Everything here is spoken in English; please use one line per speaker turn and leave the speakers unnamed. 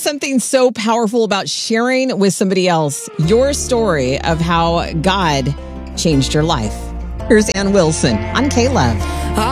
something so powerful about sharing with somebody else your story of how God changed your life. Here's Ann Wilson on K-Love.